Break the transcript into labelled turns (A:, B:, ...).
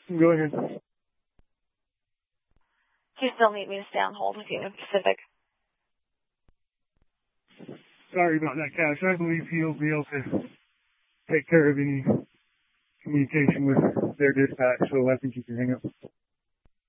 A: Go ahead.
B: Do you still need me to stay on hold with Union Pacific?
A: Sorry about that, Cash. I believe he'll be able to take care of any communication with their dispatch, so I think you can hang up.